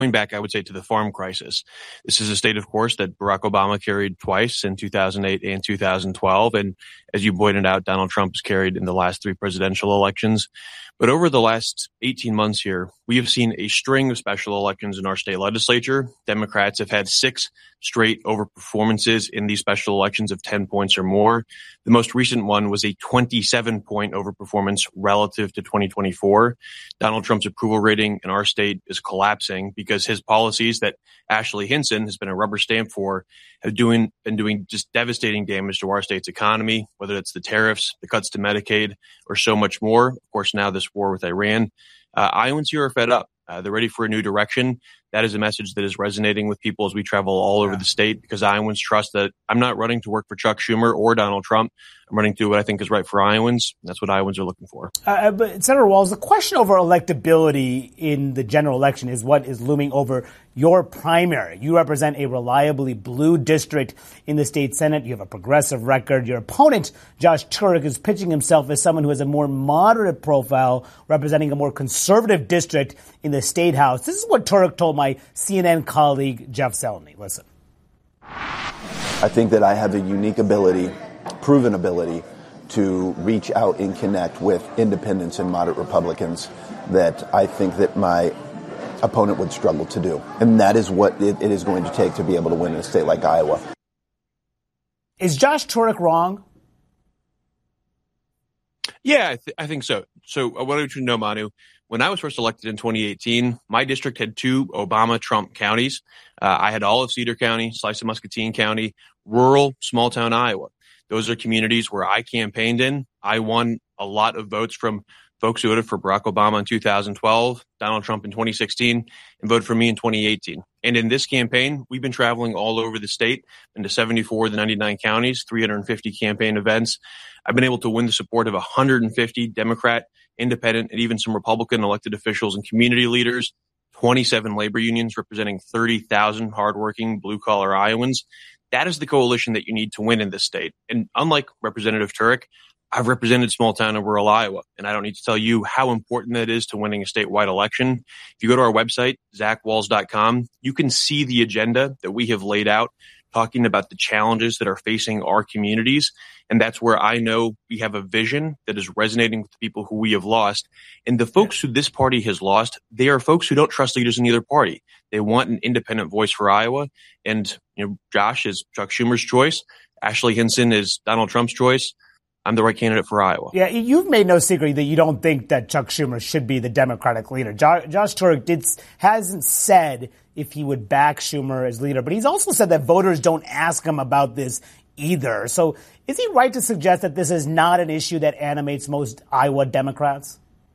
back, I would say, to the farm crisis. This is a state, of course, that Barack Obama carried twice in 2008 and 2012. And as you pointed out, Donald Trump has carried in the last three presidential elections. But over the last 18 months here, we have seen a string of special elections in our state legislature. Democrats have had 6 straight overperformances in these special elections of 10 points or more. The most recent one was a 27-point overperformance relative to 2024. Donald Trump's approval rating in our state is collapsing because his policies that Ashley Hinson has been a rubber stamp for have been doing just devastating damage to our state's economy, whether it's the tariffs, the cuts to Medicaid, or so much more. Of course, now this war with Iran. Iowans here are fed up. They're ready for a new direction. That is a message that is resonating with people as we travel all over the state, because Iowans trust that I'm not running to work for Chuck Schumer or Donald Trump. I'm running to do what I think is right for Iowans. That's what Iowans are looking for. But Senator Walz, the question over electability in the general election is what is looming over your primary. You represent a reliably blue district in the state Senate. You have a progressive record. Your opponent, Josh Turek, is pitching himself as someone who has a more moderate profile, representing a more conservative district in the state house. This is what Turek told my CNN colleague, Jeff Zeleny. Listen. I think that I have a unique ability, proven ability, to reach out and connect with independents and moderate Republicans that I think that my opponent would struggle to do. And that is what it is going to take to be able to win in a state like Iowa. Is Josh Turek wrong? Yeah, I think so. So I want you to know, Manu, when I was first elected in 2018, my district had 2 Obama-Trump counties. I had all of Cedar County, slice of Muscatine County, rural, small-town Iowa. Those are communities where I campaigned in. I won a lot of votes from folks who voted for Barack Obama in 2012, Donald Trump in 2016, and voted for me in 2018. And in this campaign, we've been traveling all over the state, into 74 of the 99 counties, 350 campaign events. I've been able to win the support of 150 Democrat, independent, and even some Republican elected officials and community leaders, 27 labor unions representing 30,000 hardworking blue-collar Iowans. That is the coalition that you need to win in this state. And unlike Representative Turek, I've represented small town and rural Iowa, and I don't need to tell you how important that is to winning a statewide election. If you go to our website, zachwalz.com, you can see the agenda that we have laid out, talking about the challenges that are facing our communities. And that's where I know we have a vision that is resonating with the people who we have lost. And the folks who this party has lost, they are folks who don't trust leaders in either party. They want an independent voice for Iowa. And, Josh is Chuck Schumer's choice. Ashley Hinson is Donald Trump's choice. I'm the right candidate for Iowa. Yeah, you've made no secret that you don't think that Chuck Schumer should be the Democratic leader. Josh Turek hasn't said if he would back Schumer as leader, but he's also said that voters don't ask him about this either. So is he right to suggest that this is not an issue that animates most Iowa Democrats?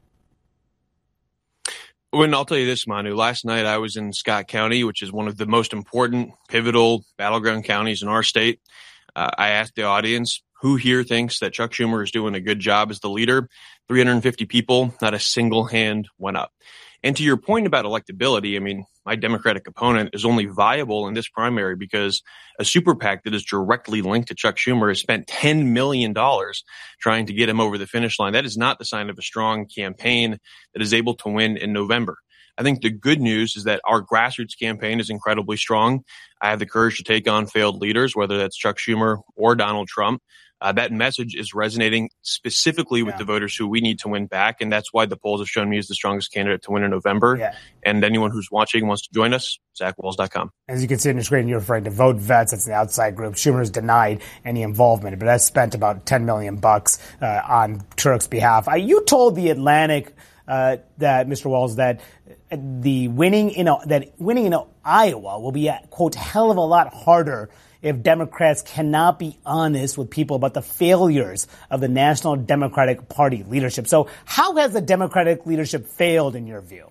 Well, I'll tell you this, Manu. Last night I was in Scott County, which is one of the most important, pivotal battleground counties in our state. I asked the audience, who here thinks that Chuck Schumer is doing a good job as the leader? 350 people, not a single hand went up. And to your point about electability, I mean, my Democratic opponent is only viable in this primary because a super PAC that is directly linked to Chuck Schumer has spent $10 million trying to get him over the finish line. That is not the sign of a strong campaign that is able to win in November. I think the good news is that our grassroots campaign is incredibly strong. I have the courage to take on failed leaders, whether that's Chuck Schumer or Donald Trump. That message is resonating specifically with the voters who we need to win back. And that's why the polls have shown me as the strongest candidate to win in November. Yeah. And anyone who's watching wants to join us, ZachWalz.com. As you can see on your screen, you're referring to Vote Vets. It's an outside group. Schumer has denied any involvement, but has spent about $10 million on Turek's behalf. You told The Atlantic that Mr. Walz that winning in Iowa will be a, quote, hell of a lot harder if Democrats cannot be honest with people about the failures of the National Democratic Party leadership. So how has the Democratic leadership failed in your view?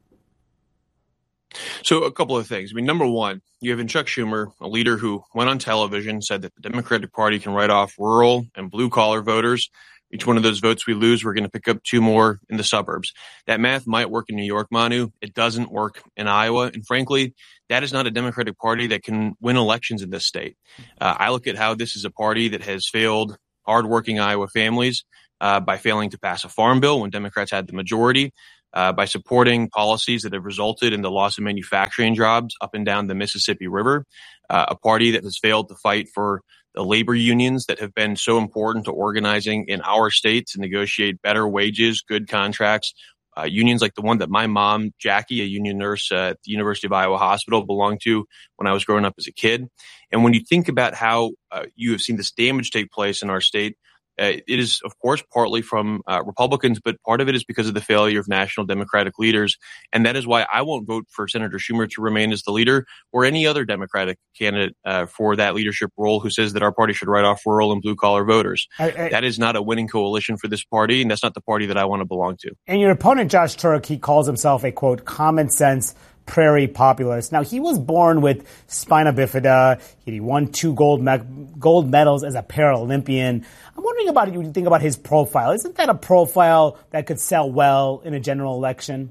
So a couple of things. I mean, number one, you have in Chuck Schumer, a leader who went on television, said that the Democratic Party can write off rural and blue-collar voters. Each one of those votes we lose, we're going to pick up 2 more in the suburbs. That math might work in New York, Manu. It doesn't work in Iowa. And frankly, that is not a Democratic Party that can win elections in this state. I look at how this is a party that has failed hardworking Iowa families by failing to pass a farm bill when Democrats had the majority, by supporting policies that have resulted in the loss of manufacturing jobs up and down the Mississippi River, a party that has failed to fight for the labor unions that have been so important to organizing in our state to negotiate better wages, good contracts, unions like the one that my mom, Jackie, a union nurse at the University of Iowa Hospital, belonged to when I was growing up as a kid. And when you think about how you have seen this damage take place in our state, it is, of course, partly from Republicans, but part of it is because of the failure of national Democratic leaders. And that is why I won't vote for Senator Schumer to remain as the leader or any other Democratic candidate for that leadership role who says that our party should write off rural and blue-collar voters. That is not a winning coalition for this party, and that's not the party that I want to belong to. And your opponent, Josh Turk, he calls himself a, quote, common sense prairie populist. Now, he was born with spina bifida. He won 2 gold medals as a Paralympian. I'm wondering about you when you think about his profile. Isn't that a profile that could sell well in a general election?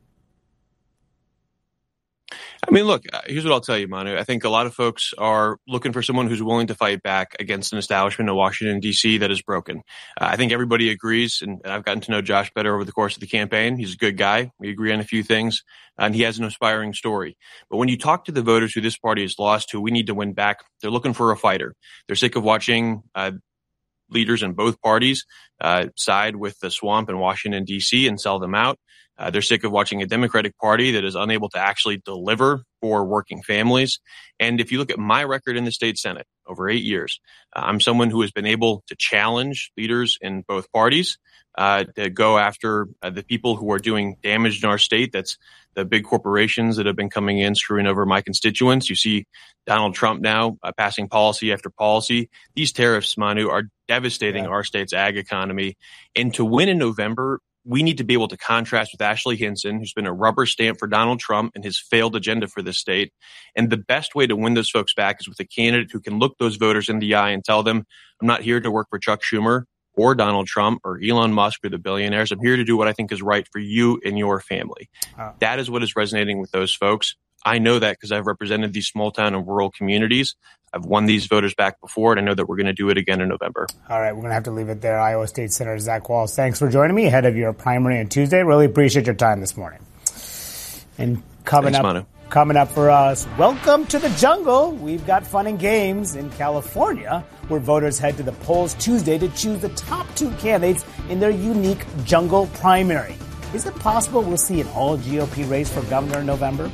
I mean, look, here's what I'll tell you, Manu. I think a lot of folks are looking for someone who's willing to fight back against an establishment in Washington, D.C. that is broken. I think everybody agrees, and I've gotten to know Josh better over the course of the campaign. He's a good guy. We agree on a few things, and he has an inspiring story. But when you talk to the voters who this party has lost, who we need to win back, they're looking for a fighter. They're sick of watching leaders in both parties side with the swamp in Washington, D.C. and sell them out. They're sick of watching a Democratic Party that is unable to actually deliver for working families. And if you look at my record in the state Senate over 8 years, I'm someone who has been able to challenge leaders in both parties to go after the people who are doing damage in our state. That's the big corporations that have been coming in, screwing over my constituents. You see Donald Trump now passing policy after policy. These tariffs, Manu, are devastating our state's ag economy. And to win in November, we need to be able to contrast with Ashley Hinson, who's been a rubber stamp for Donald Trump and his failed agenda for this state. And the best way to win those folks back is with a candidate who can look those voters in the eye and tell them, I'm not here to work for Chuck Schumer or Donald Trump or Elon Musk or the billionaires. I'm here to do what I think is right for you and your family. That is what is resonating with those folks. I know that because I've represented these small town and rural communities. I've won these voters back before, and I know that we're going to do it again in November. All right, we're going to have to leave it there. Iowa State Senator Zach Wahls, thanks for joining me ahead of your primary on Tuesday. Really appreciate your time this morning. And coming up for us, welcome to the jungle. We've got fun and games in California, where voters head to the polls Tuesday to choose the top 2 candidates in their unique jungle primary. Is it possible we'll see an all GOP race for governor in November?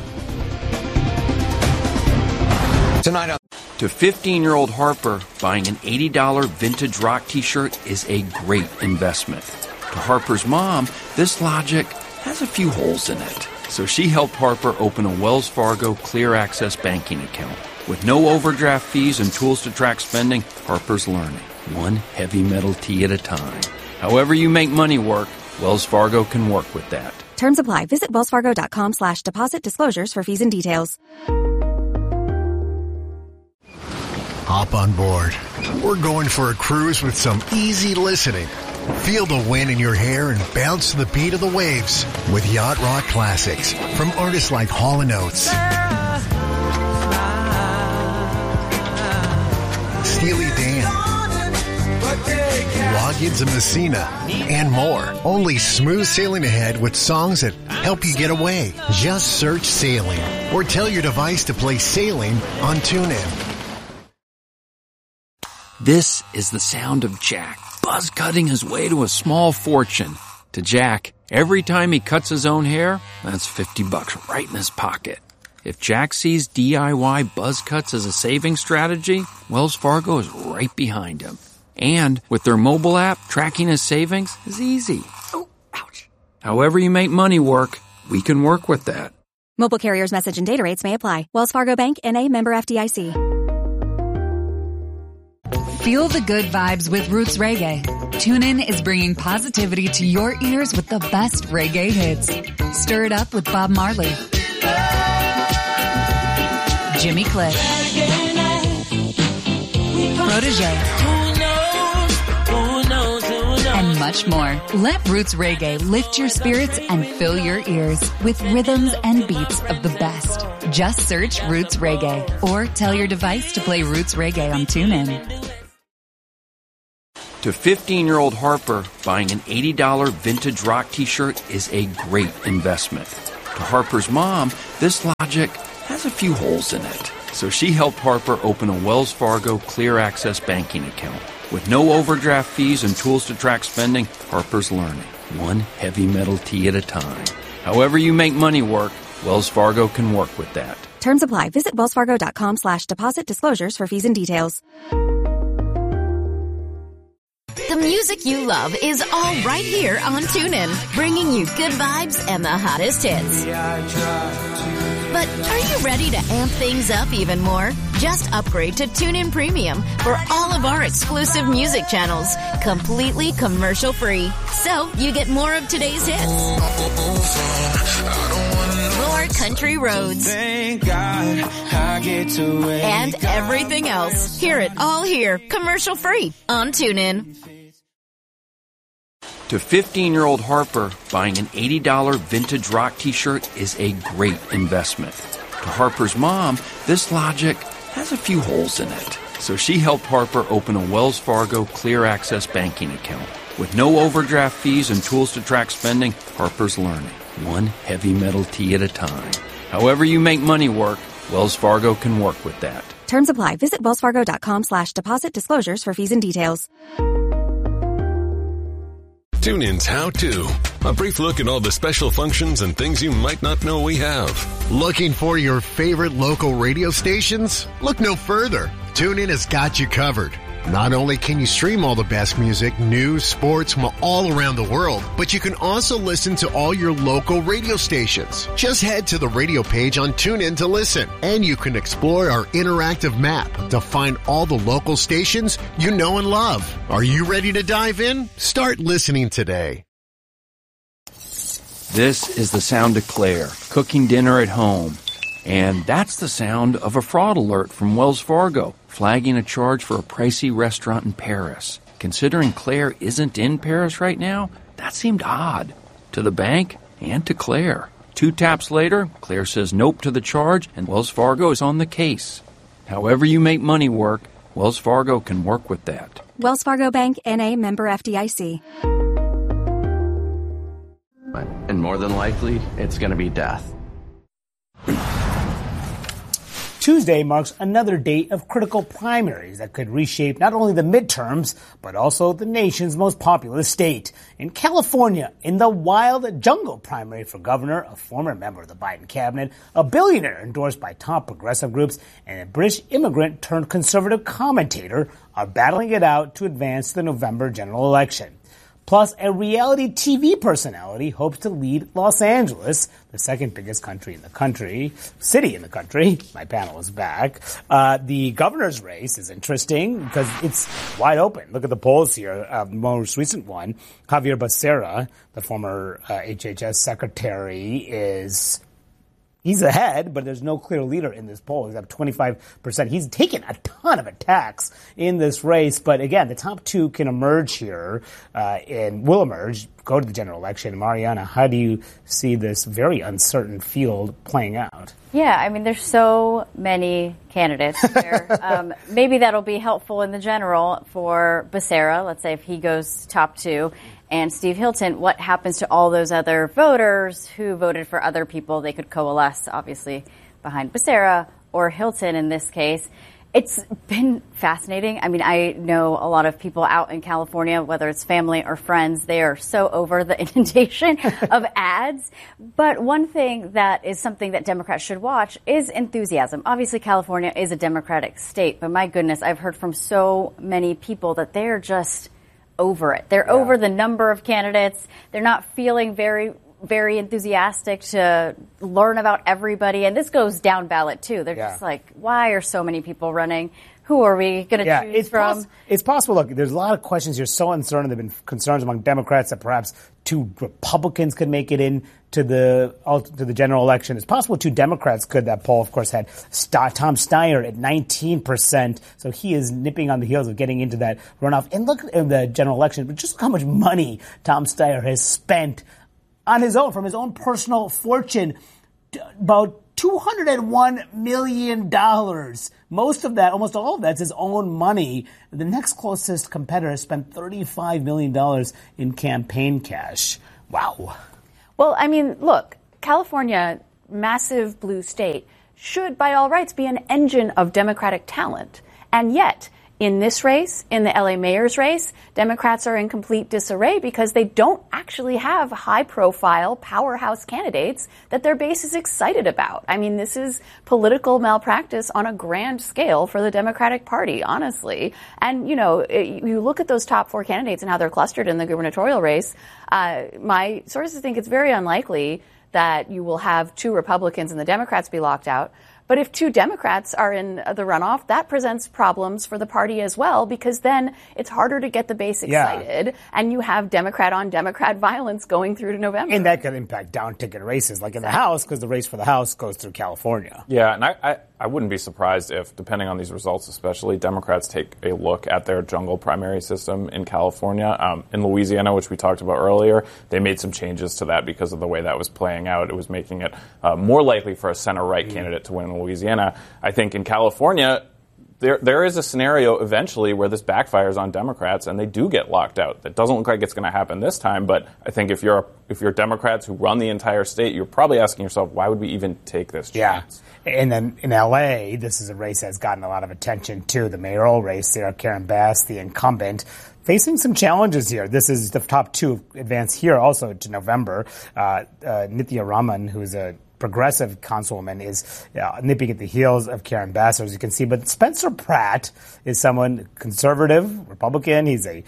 Tonight to 15-year-old Harper, buying an $80 vintage rock T-shirt is a great investment. To Harper's mom, this logic has a few holes in it. So she helped Harper open a Wells Fargo Clear Access banking account. With no overdraft fees and tools to track spending, Harper's learning, one heavy metal tee at a time. However you make money work, Wells Fargo can work with that. Terms apply. Visit wellsfargo.com/deposit disclosures for fees and details. Hop on board. We're going for a cruise with some easy listening. Feel the wind in your hair and bounce to the beat of the waves with Yacht Rock classics from artists like Hall & Oates, Steely Dan, Loggins and Messina, and more. Only smooth sailing ahead with songs that help you get away. Just search Sailing or tell your device to play Sailing on TuneIn. This is the sound of Jack, buzz cutting his way to a small fortune. To Jack, every time he cuts his own hair, that's $50 right in his pocket. If Jack sees DIY buzz cuts as a saving strategy, Wells Fargo is right behind him. And with their mobile app, tracking his savings is easy. Oh, ouch. However you make money work, we can work with that. Mobile carriers' message and data rates may apply. Wells Fargo Bank, N.A., member FDIC. Feel the good vibes with Roots Reggae. TuneIn is bringing positivity to your ears with the best reggae hits. Stir it up with Bob Marley, Jimmy Cliff, Protégé, and much more. Let Roots Reggae lift your spirits and fill your ears with rhythms and beats of the best. Just search Roots Reggae or tell your device to play Roots Reggae on TuneIn. To 15-year-old Harper, buying an $80 vintage rock t-shirt is a great investment. To Harper's mom, this logic has a few holes in it. So she helped Harper open a Wells Fargo Clear Access banking account. With no overdraft fees and tools to track spending, Harper's learning, one heavy metal tee at a time. However you make money work, Wells Fargo can work with that. Terms apply. Visit wellsfargo.com/deposit disclosures for fees and details. The music you love is all right here on TuneIn, bringing you good vibes and the hottest hits. But are you ready to amp things up even more? Just upgrade to TuneIn Premium for all of our exclusive music channels, completely commercial-free. So you get more of today's hits, more country roads, and everything else. Hear it all here, commercial-free on TuneIn. To 15-year-old Harper, buying an $80 vintage rock t-shirt is a great investment. To Harper's mom, this logic has a few holes in it. So she helped Harper open a Wells Fargo Clear Access banking account. With no overdraft fees and tools to track spending, Harper's learning, one heavy metal tee at a time. However you make money work, Wells Fargo can work with that. Terms apply. Visit wellsfargo.com/deposit disclosures for fees and details. TuneIn's How To. A brief look at all the special functions and things you might not know we have. Looking for your favorite local radio stations? Look no further. TuneIn has got you covered. Not only can you stream all the best music, news, sports from all around the world, but you can also listen to all your local radio stations. Just head to the radio page on TuneIn to listen, and you can explore our interactive map to find all the local stations you know and love. Are you ready to dive in? Start listening today. This is the sound of Claire, cooking dinner at home. And that's the sound of a fraud alert from Wells Fargo, flagging a charge for a pricey restaurant in Paris. Considering Claire isn't in Paris right now, that seemed odd. To the bank and to Claire. 2 taps later, Claire says nope to the charge, and Wells Fargo is on the case. However you make money work, Wells Fargo can work with that. Wells Fargo Bank, N.A., member FDIC. And more than likely, it's going to be death. Tuesday marks another date of critical primaries that could reshape not only the midterms, but also the nation's most populous state. In California, in the wild jungle primary for governor, a former member of the Biden cabinet, a billionaire endorsed by top progressive groups, and a British immigrant turned conservative commentator are battling it out to advance the November general election. Plus, a reality TV personality hopes to lead Los Angeles, the second biggest city in the country. My panel is back. The governor's race is interesting because it's wide open. Look at the polls here. The most recent one, Xavier Becerra, the former HHS secretary, he's ahead, but there's no clear leader in this poll. He's up 25%. He's taken a ton of attacks in this race. But again, the top 2 can emerge here will emerge, go to the general election. Mariana, how do you see this very uncertain field playing out? Yeah, I mean, there's so many candidates there. Maybe that'll be helpful in the general for Becerra. Let's say if he goes top 2. And Steve Hilton, what happens to all those other voters who voted for other people? They could coalesce, obviously, behind Becerra or Hilton in this case. It's been fascinating. I mean, I know a lot of people out in California, whether it's family or friends, they are so over the inundation of ads. But one thing that is something that Democrats should watch is enthusiasm. Obviously, California is a Democratic state, but my goodness, I've heard from so many people that they're just over it. They're over the number of candidates. They're not feeling very, very enthusiastic to learn about everybody. And this goes down ballot, too. They're just like, why are so many people running? Who are we going to choose from? It's possible. Look, there's a lot of questions here so uncertain. There have been concerns among Democrats that perhaps 2 Republicans could make it in to the general election. It's possible 2 Democrats could. That poll, of course, had Tom Steyer at 19%. So he is nipping on the heels of getting into that runoff. And look at the general election, but just how much money Tom Steyer has spent on his own, from his own personal fortune, about $201 million. Most of that, almost all of that's his own money. The next closest competitor spent $35 million in campaign cash. Wow. Well, I mean, look, California, massive blue state, should by all rights be an engine of Democratic talent. And yet, in this race, in the LA mayor's race, Democrats are in complete disarray because they don't actually have high-profile powerhouse candidates that their base is excited about. I mean, this is political malpractice on a grand scale for the Democratic Party, honestly. And, you know, you look at those top four candidates and how they're clustered in the gubernatorial race, my sources think it's very unlikely that you will have two Republicans and the Democrats be locked out. But if two Democrats are in the runoff, that presents problems for the party as well, because then it's harder to get the base excited, and you have Democrat-on-Democrat violence going through to November. And that could impact down-ticket races, like in the House, because the race for the House goes through California. Yeah, and I wouldn't be surprised if, depending on these results especially, Democrats take a look at their jungle primary system in California. In Louisiana, which we talked about earlier, they made some changes to that because of the way that was playing out. It was making it more likely for a center-right candidate to win in Louisiana. I think in California, there is a scenario eventually where this backfires on Democrats and they do get locked out. That doesn't look like it's going to happen this time, but I think if you're Democrats who run the entire state, you're probably asking yourself, why would we even take this chance? Yeah. And then in L.A., this is a race that's gotten a lot of attention, too. The mayoral race there, Karen Bass, the incumbent, facing some challenges here. This is the top two advance here also to November. Nithya Raman, who's a progressive councilwoman, is nipping at the heels of Karen Bass, as you can see. But Spencer Pratt is someone conservative, Republican. He's a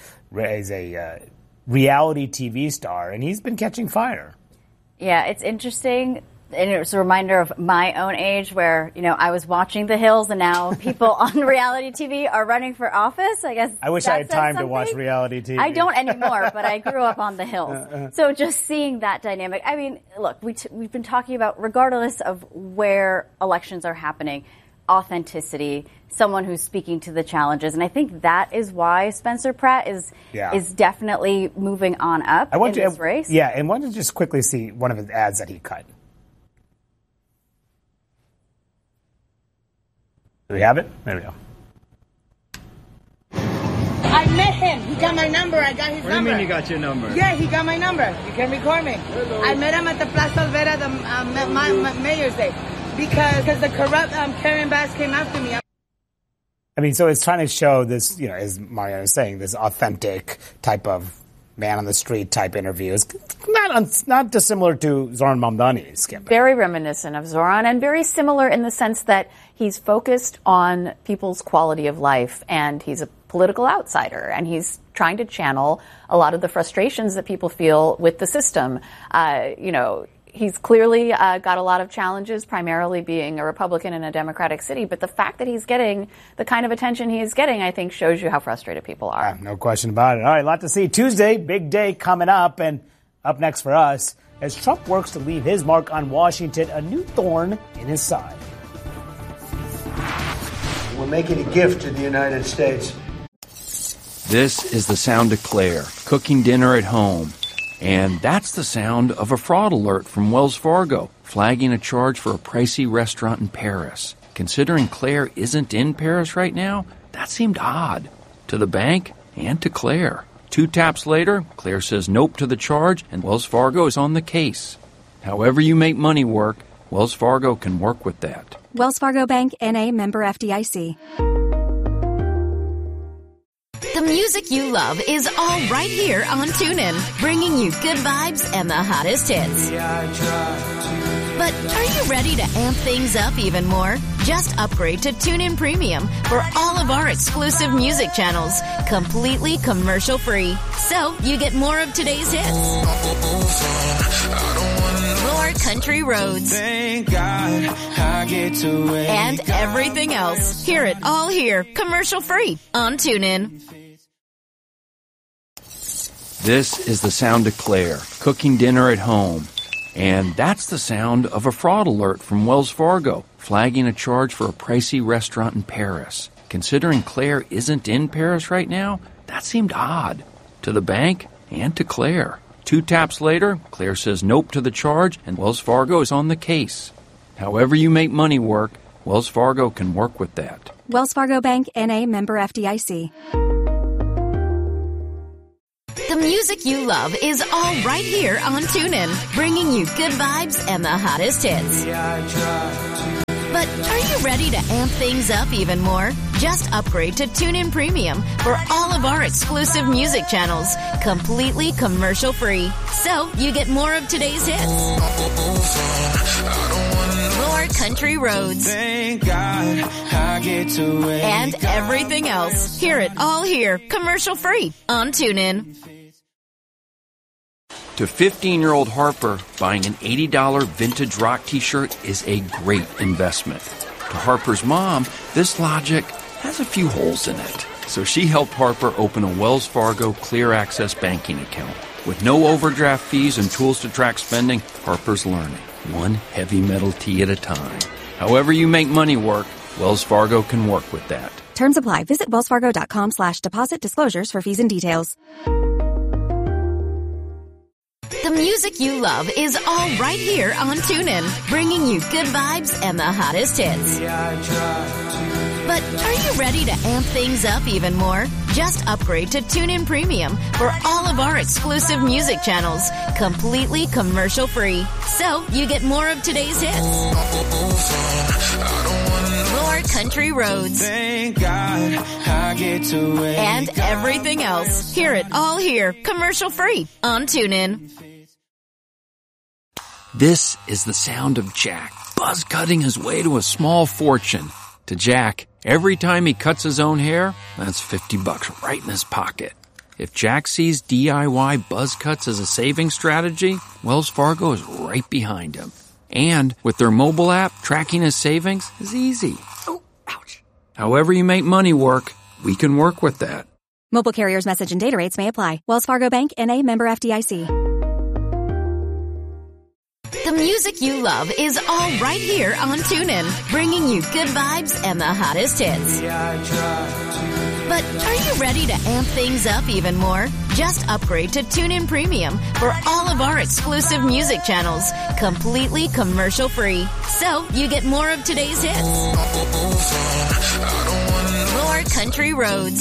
reality TV star, and he's been catching fire. Yeah, it's interesting. And it's a reminder of my own age where, you know, I was watching The Hills and now people on reality TV are running for office. I guess I wish I had time to watch reality TV. I don't anymore, but I grew up on The Hills. So just seeing that dynamic. I mean, look, we've been talking about, regardless of where elections are happening, authenticity, someone who's speaking to the challenges. And I think that is why Spencer Pratt is definitely moving on up in this race. Yeah, and why don't you just quickly see one of his ads that he cut. Do we have it? There we go. I met him. He got my number. I got his number. What do you mean you got your number? Yeah, he got my number. You can record me. Hello. I met him at the Plaza Olvera, the Mayor's Day, because the corrupt Karen Bass came after me. I mean, so it's trying to show this, you know, as Mariana is saying, this authentic type of man on the street type interviews, not dissimilar to Zoran Mamdani's campaign. Very reminiscent of Zoran, and very similar in the sense that he's focused on people's quality of life, and he's a political outsider, and he's trying to channel a lot of the frustrations that people feel with the system. You know, he's clearly got a lot of challenges, primarily being a Republican in a Democratic city. But the fact that he's getting the kind of attention he is getting, I think, shows you how frustrated people are. No question about it. All right, a lot to see. Tuesday, big day coming up. And up next for us, as Trump works to leave his mark on Washington, a new thorn in his side. We're making a gift to the United States. This is the sound of Claire, cooking dinner at home. And that's the sound of a fraud alert from Wells Fargo, flagging a charge for a pricey restaurant in Paris. Considering Claire isn't in Paris right now, that seemed odd to the bank and to Claire. 2 taps later, Claire says nope to the charge, and Wells Fargo is on the case. However you make money work, Wells Fargo can work with that. Wells Fargo Bank, N.A., member FDIC. The music you love is all right here on TuneIn, bringing you good vibes and the hottest hits. But are you ready to amp things up even more? Just upgrade to TuneIn Premium for all of our exclusive music channels, completely commercial-free. So you get more of today's hits, more country roads, and everything else. Hear it all here, commercial-free on TuneIn. This is the sound of Claire, cooking dinner at home. And that's the sound of a fraud alert from Wells Fargo, flagging a charge for a pricey restaurant in Paris. Considering Claire isn't in Paris right now, that seemed odd to the bank and to Claire. 2 taps later, Claire says nope to the charge, and Wells Fargo is on the case. However you make money work, Wells Fargo can work with that. Wells Fargo Bank, N.A., member FDIC. The music you love is all right here on TuneIn, bringing you good vibes and the hottest hits. But are you ready to amp things up even more? Just upgrade to TuneIn Premium for all of our exclusive music channels, completely commercial-free. So you get more of today's hits. More country roads. And everything else. Hear it all here, commercial-free on TuneIn. To 15-year-old Harper, buying an $80 vintage rock t-shirt is a great investment. To Harper's mom, this logic has a few holes in it. So she helped Harper open a Wells Fargo Clear Access banking account. With no overdraft fees and tools to track spending, Harper's learning, one heavy metal tee at a time. However you make money work, Wells Fargo can work with that. Terms apply. Visit wellsfargo.com/deposit disclosures for fees and details. The music you love is all right here on TuneIn, bringing you good vibes and the hottest hits. But are you ready to amp things up even more? Just upgrade to TuneIn Premium for all of our exclusive music channels, completely commercial-free. So you get more of today's hits. More country roads. And everything else. Hear it all here, commercial-free on TuneIn. This is the sound of Jack, buzz cutting his way to a small fortune. To Jack, every time he cuts his own hair, that's $50 right in his pocket. If Jack sees DIY buzz cuts as a saving strategy, Wells Fargo is right behind him. And with their mobile app, tracking his savings is easy. Oh, ouch. However you make money work, we can work with that. Mobile carriers' message and data rates may apply. Wells Fargo Bank, N.A., member FDIC. The music you love is all right here on TuneIn, bringing you good vibes and the hottest hits. But are you ready to amp things up even more? Just upgrade to TuneIn Premium for all of our exclusive music channels, completely commercial-free. So you get more of today's hits. More country roads.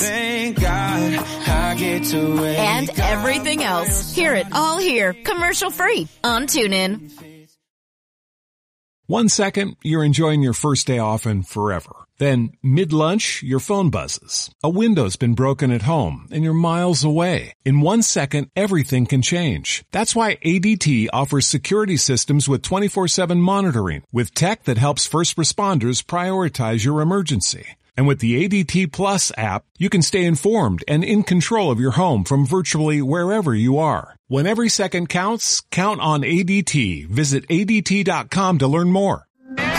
And everything else. Hear it all here, commercial-free on TuneIn. 1 second, you're enjoying your first day off and forever. Then, mid-lunch, your phone buzzes. A window's been broken at home, and you're miles away. In 1 second, everything can change. That's why ADT offers security systems with 24/7 monitoring, with tech that helps first responders prioritize your emergency. And with the ADT Plus app, you can stay informed and in control of your home from virtually wherever you are. When every second counts, count on ADT. Visit ADT.com to learn more.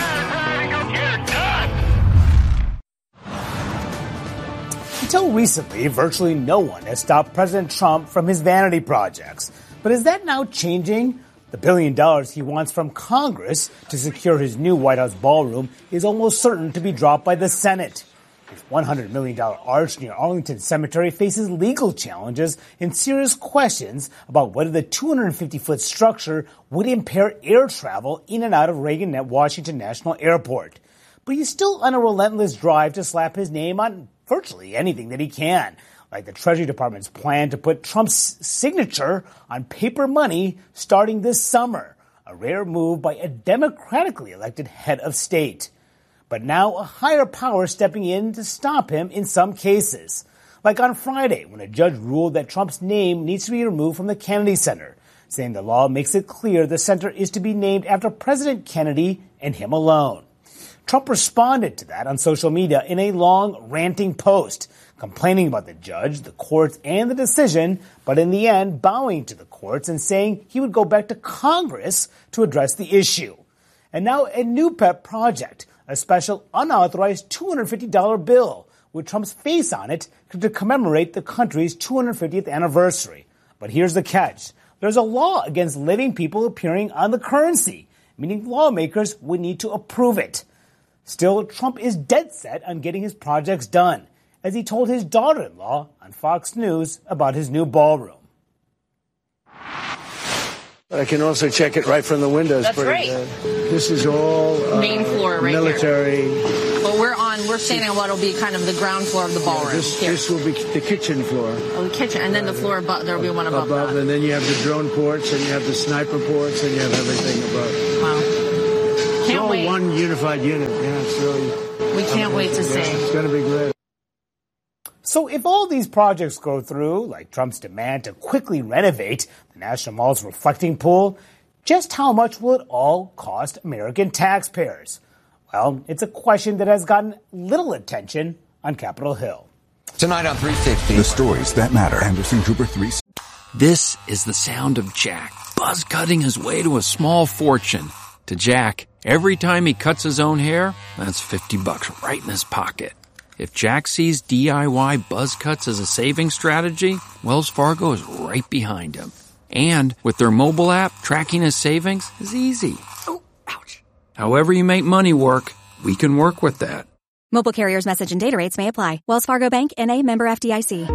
Until recently, virtually no one has stopped President Trump from his vanity projects. But is that now changing? The $1 billion he wants from Congress to secure his new White House ballroom is almost certain to be dropped by the Senate. His $100 million arch near Arlington Cemetery faces legal challenges and serious questions about whether the 250-foot structure would impair air travel in and out of Reagan Washington National Airport. But he's still on a relentless drive to slap his name on virtually anything that he can, like the Treasury Department's plan to put Trump's signature on paper money starting this summer, a rare move by a democratically elected head of state. But now a higher power stepping in to stop him in some cases, like on Friday when a judge ruled that Trump's name needs to be removed from the Kennedy Center, saying the law makes it clear the center is to be named after President Kennedy and him alone. Trump responded to that on social media in a long, ranting post, complaining about the judge, the courts, and the decision, but in the end bowing to the courts and saying he would go back to Congress to address the issue. And now a new pet project, a special unauthorized $250 bill with Trump's face on it to commemorate the country's 250th anniversary. But here's the catch. There's a law against living people appearing on the currency, meaning lawmakers would need to approve it. Still, Trump is dead set on getting his projects done, as he told his daughter-in-law on Fox News about his new ballroom. I can also check it right from the windows. That's pretty great. good. This is all main floor right military. Here. Well, we're standing on what will be kind of the ground floor of the ballroom. This will be the kitchen floor. Oh, the kitchen, and then the floor above. There will be one above that. And then you have the drone ports, and you have the sniper ports, and you have everything above. Wow! Can't all wait. One unified unit. Yeah, it's really. We can't wait to see. It's going to be great. So if all these projects go through, like Trump's demand to quickly renovate the National Mall's reflecting pool, just how much will it all cost American taxpayers? Well, it's a question that has gotten little attention on Capitol Hill. Tonight on 360. The stories that matter. Anderson Cooper 360. This is the sound of Jack buzz cutting his way to a small fortune. To Jack, every time he cuts his own hair, that's $50 right in his pocket. If Jack sees DIY buzz cuts as a saving strategy, Wells Fargo is right behind him. And with their mobile app, tracking his savings is easy. Oh, ouch. However you make money work, we can work with that. Mobile carriers' message and data rates may apply. Wells Fargo Bank, N.A., member FDIC.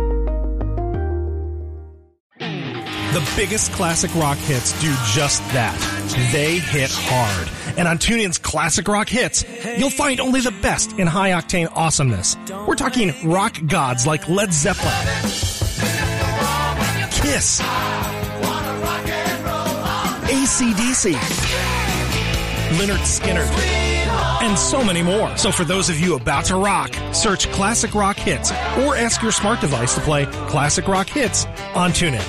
The biggest classic rock hits do just that. They hit hard. And on TuneIn's Classic Rock Hits, you'll find only the best in high-octane awesomeness. We're talking rock gods like Led Zeppelin, Kiss, AC/DC, Lynyrd Skynyrd, and so many more. So for those of you about to rock, search Classic Rock Hits or ask your smart device to play Classic Rock Hits on TuneIn.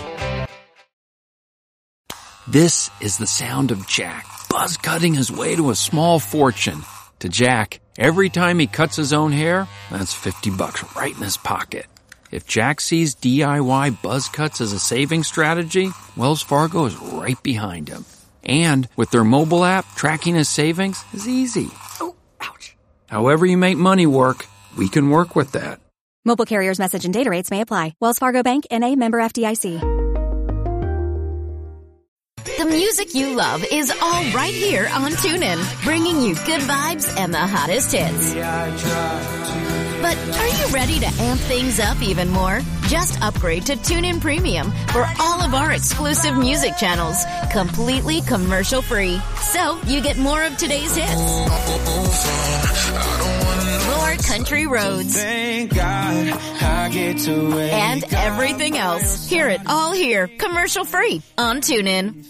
This is the sound of Jack buzz cutting his way to a small fortune. To Jack, every time he cuts his own hair, that's $50 right in his pocket. If Jack sees DIY buzz cuts as a saving strategy, Wells Fargo is right behind him. And with their mobile app, tracking his savings is easy. Oh, ouch. However you make money work, we can work with that. Mobile carriers' message and data rates may apply. Wells Fargo Bank, N.A., member FDIC. The music you love is all right here on TuneIn, bringing you good vibes and the hottest hits. But are you ready to amp things up even more? Just upgrade to TuneIn Premium for all of our exclusive music channels, completely commercial-free. So you get more of today's hits, more country roads, and everything else. Hear it all here, commercial-free on TuneIn.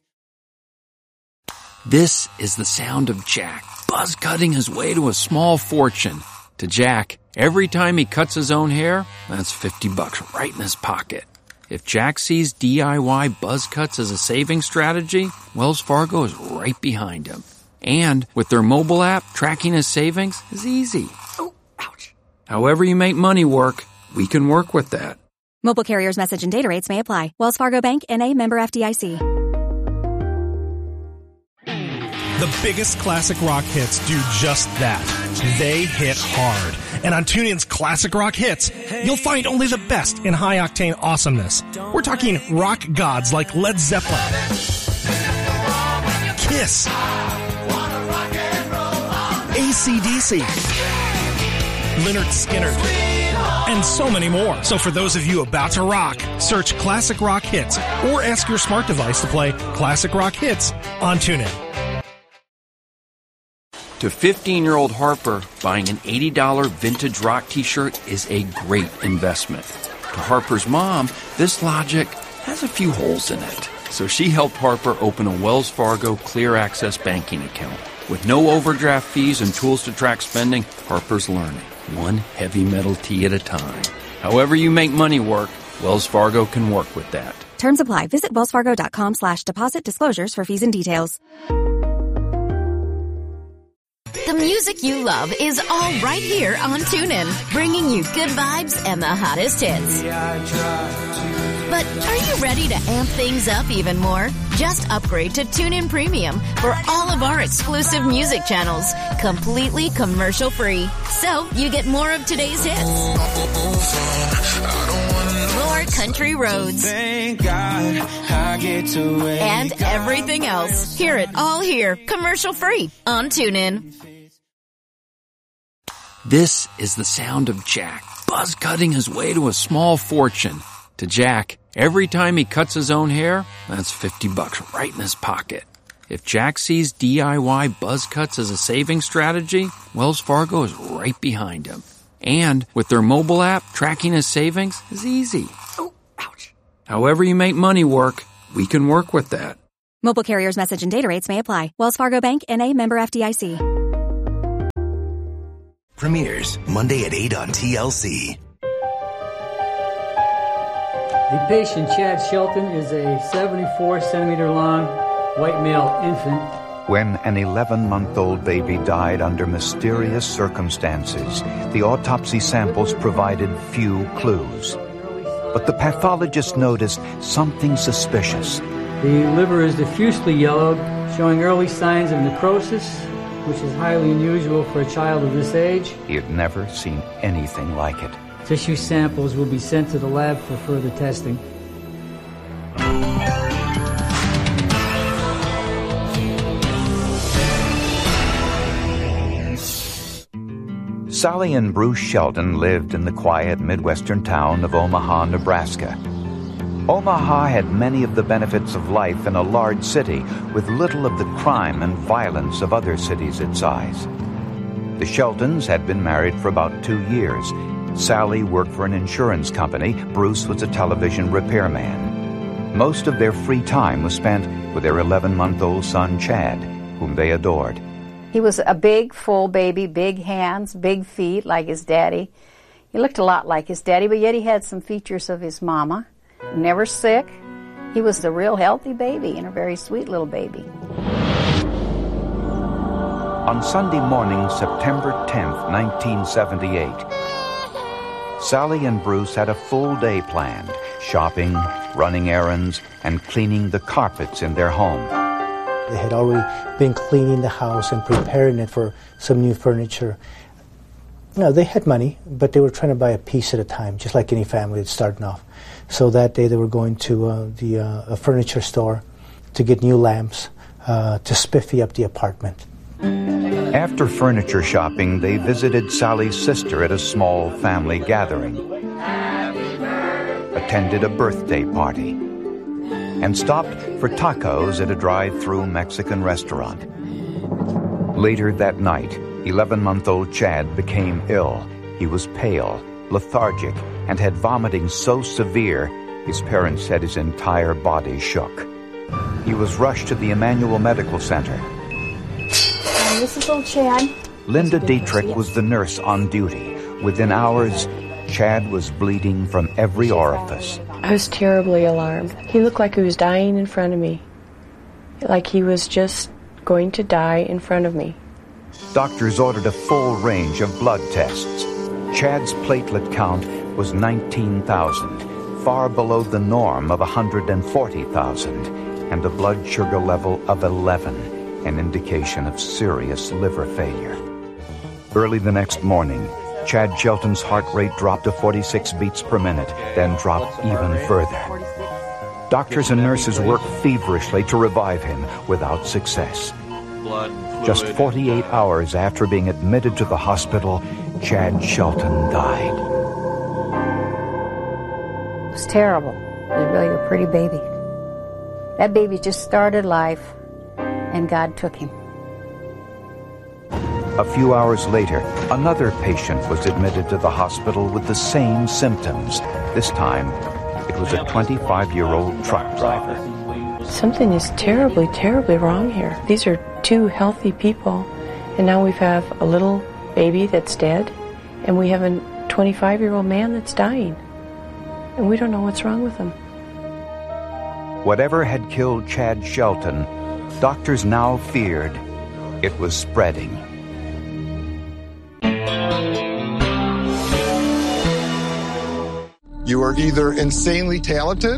This is the sound of Jack buzz cutting his way to a small fortune. To Jack, every time he cuts his own hair, that's $50 right in his pocket. If Jack sees DIY buzz cuts as a saving strategy, Wells Fargo is right behind him. And with their mobile app, tracking his savings is easy. Oh, ouch. However you make money work, we can work with that. Mobile carriers' message and data rates may apply. Wells Fargo Bank, N.A., member FDIC. The biggest classic rock hits do just that. They hit hard. And on TuneIn's Classic Rock Hits, you'll find only the best in high-octane awesomeness. We're talking rock gods like Led Zeppelin, Kiss, AC/DC, Lynyrd Skynyrd, and so many more. So for those of you about to rock, search Classic Rock Hits or ask your smart device to play Classic Rock Hits on TuneIn. To 15-year-old Harper, buying an $80 vintage rock t-shirt is a great investment. To Harper's mom, this logic has a few holes in it. So she helped Harper open a Wells Fargo Clear Access banking account. With no overdraft fees and tools to track spending, Harper's learning, one heavy metal tee at a time. However you make money work, Wells Fargo can work with that. Terms apply. Visit wellsfargo.com/deposit disclosures for fees and details. The music you love is all right here on TuneIn, bringing you good vibes and the hottest hits. But are you ready to amp things up even more? Just upgrade to TuneIn Premium for all of our exclusive music channels, completely commercial-free. So you get more of today's hits, more country roads, and everything else. Hear it all here, commercial-free on TuneIn. This is the sound of Jack buzz cutting his way to a small fortune. To Jack, every time he cuts his own hair, that's $50 right in his pocket. If Jack sees DIY buzz cuts as a saving strategy, Wells Fargo is right behind him. And with their mobile app, tracking his savings is easy. Oh, ouch. However you make money work, we can work with that. Mobile carriers' message and data rates may apply. Wells Fargo Bank, N.A., member FDIC. Premieres Monday at 8 on TLC. The patient, Chad Shelton, is a 74-centimeter-long white male infant. When an 11-month-old baby died under mysterious circumstances, the autopsy samples provided few clues. But the pathologist noticed something suspicious. The liver is diffusely yellowed, showing early signs of necrosis, which is highly unusual for a child of this age. He had never seen anything like it. Tissue samples will be sent to the lab for further testing. Sally and Bruce Sheldon lived in the quiet Midwestern town of Omaha, Nebraska. Omaha had many of the benefits of life in a large city with little of the crime and violence of other cities its size. The Sheltons had been married for about 2 years. Sally worked for an insurance company. Bruce was a television repairman. Most of their free time was spent with their 11-month-old son, Chad, whom they adored. He was a big, full baby, big hands, big feet, like his daddy. He looked a lot like his daddy, but yet he had some features of his mama. Never sick. He was the real healthy baby and a very sweet little baby. On Sunday morning, September 10th, 1978, Sally and Bruce had a full day planned, shopping, running errands, and cleaning the carpets in their home. They had already been cleaning the house and preparing it for some new furniture. No, they had money, but they were trying to buy a piece at a time, just like any family that's starting off. So that day they were going to a furniture store to get new lamps to spiffy up the apartment. After furniture shopping, they visited Sally's sister at a small family gathering, attended a birthday party, and stopped for tacos at a drive-through Mexican restaurant. Later that night, 11-month-old Chad became ill. He was pale, lethargic, and had vomiting so severe, his parents said his entire body shook. He was rushed to the Emmanuel Medical Center. This is little Chad. Linda Dietrich was the nurse on duty. Within hours, Chad was bleeding from every orifice. I was terribly alarmed. He looked like he was dying in front of me. Like he was just going to die in front of me. Doctors ordered a full range of blood tests. Chad's platelet count was 19,000, far below the norm of 140,000, and a blood sugar level of 11, an indication of serious liver failure. Early the next morning, Chad Shelton's heart rate dropped to 46 beats per minute, then dropped even further. Doctors and nurses worked feverishly to revive him without success. Just 48 hours after being admitted to the hospital, Chad Shelton died. It was terrible. It was really a pretty baby. That baby just started life, and God took him. A few hours later, another patient was admitted to the hospital with the same symptoms. This time, it was a 25-year-old truck driver. Something is terribly, terribly wrong here. These are two healthy people, and now we have a little baby that's dead, and we have a 25-year-old man that's dying, and we don't know what's wrong with him. Whatever had killed Chad Shelton, doctors now feared it was spreading. You are either insanely talented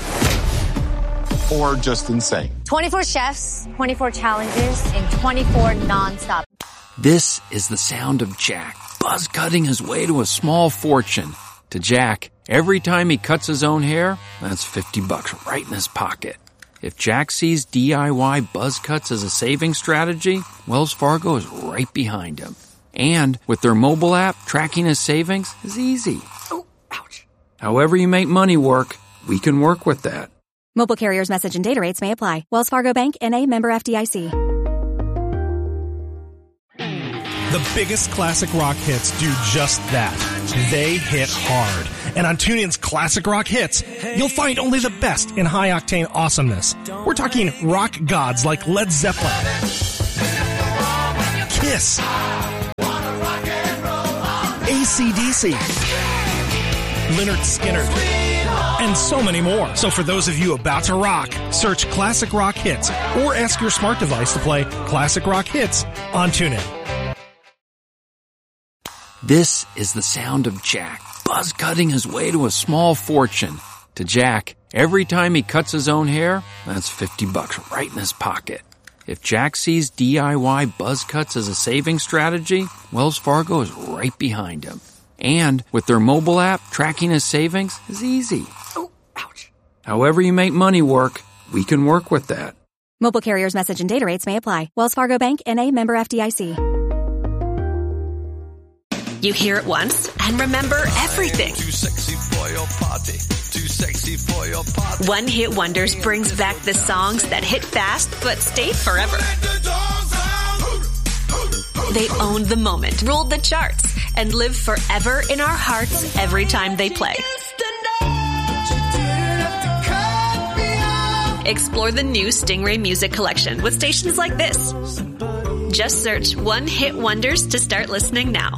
or just insane. 24 chefs, 24 challenges, and 24 nonstop. This is the sound of Jack, buzz cutting his way to a small fortune. To Jack, every time he cuts his own hair, that's $50 right in his pocket. If Jack sees DIY buzz cuts as a saving strategy, Wells Fargo is right behind him. And with their mobile app, tracking his savings is easy. Oh, ouch. However you make money work, we can work with that. Mobile carriers' message and data rates may apply. Wells Fargo Bank, N.A., member FDIC. The biggest classic rock hits do just that. They hit hard. And on TuneIn's Classic Rock Hits, you'll find only the best in high-octane awesomeness. We're talking rock gods like Led Zeppelin, Kiss, AC/DC, Lynyrd Skynyrd, and so many more. So for those of you about to rock, search Classic Rock Hits or ask your smart device to play Classic Rock Hits on TuneIn. This is the sound of Jack buzz cutting his way to a small fortune. To Jack, every time he cuts his own hair, that's $50 right in his pocket. If Jack sees DIY buzz cuts as a saving strategy, Wells Fargo is right behind him. And with their mobile app, tracking his savings is easy. Oh, ouch. However you make money work, we can work with that. Mobile carriers' message and data rates may apply. Wells Fargo Bank, N.A., member FDIC. You hear it once and remember everything. Too sexy for your party. Too sexy for your party. One Hit Wonders brings back the songs that hit fast but stay forever. They owned the moment, ruled the charts, and live forever in our hearts every time they play. Explore the new Stingray Music Collection with stations like this. Just search One Hit Wonders to start listening now.